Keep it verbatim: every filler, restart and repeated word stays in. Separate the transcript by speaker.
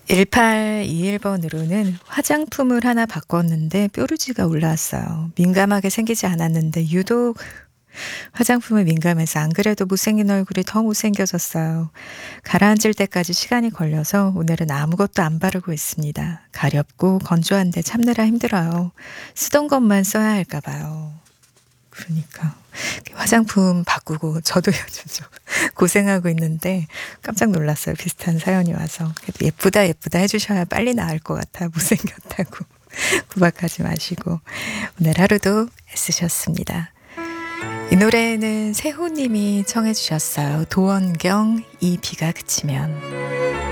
Speaker 1: 일팔이일 번으로는 화장품을 하나 바꿨는데 뾰루지가 올라왔어요. 민감하게 생기지 않았는데 유독 화장품에 민감해서 안 그래도 못생긴 얼굴이 더 못생겨졌어요. 가라앉을 때까지 시간이 걸려서 오늘은 아무것도 안 바르고 있습니다. 가렵고 건조한데 참느라 힘들어요. 쓰던 것만 써야 할까 봐요. 그러니까 화장품 바꾸고 저도 요즘 좀 고생하고 있는데 깜짝 놀랐어요. 비슷한 사연이 와서. 그래도 예쁘다 예쁘다 해주셔야 빨리 나을 것 같아. 못생겼다고 구박하지 마시고 오늘 하루도 애쓰셨습니다. 이 노래는 세호님이 청해 주셨어요. 도원경 이 비가 그치면.